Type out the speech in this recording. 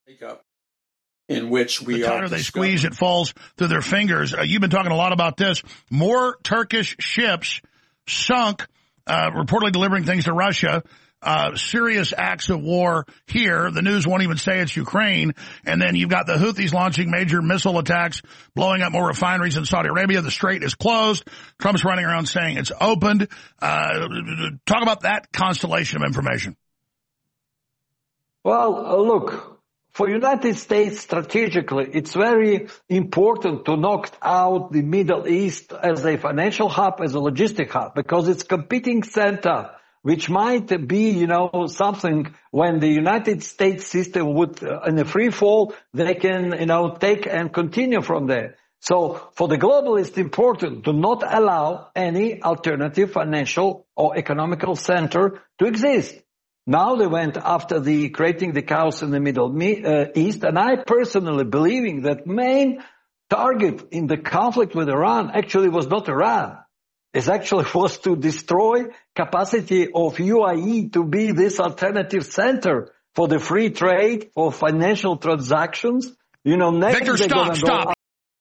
in which we the tighter they squeeze, it falls through their fingers. You've been talking a lot about this. More Turkish ships sunk, reportedly delivering things to Russia. Serious acts of war here. The news won't even say it's Ukraine. And then you've got the Houthis launching major missile attacks, blowing up more refineries in Saudi Arabia. The strait is closed. Trump's running around saying it's opened. Talk about that constellation of information. Well, look, for United States strategically, it's very important to knock out the Middle East as a financial hub, as a logistic hub, because it's competing center, which might be, something when the United States system would, in a free fall, they can, take and continue from there. So for the globalists, it's important to not allow any alternative financial or economical center to exist. Now they went after creating the chaos in the Middle East, and I personally believing that main target in the conflict with Iran actually was not Iran. It actually was to destroy capacity of UAE to be this alternative center for the free trade, for financial transactions. Victor, stop.